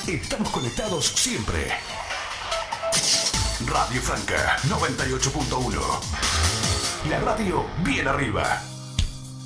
Estamos conectados siempre. Radio Franca 98.1. La radio bien arriba.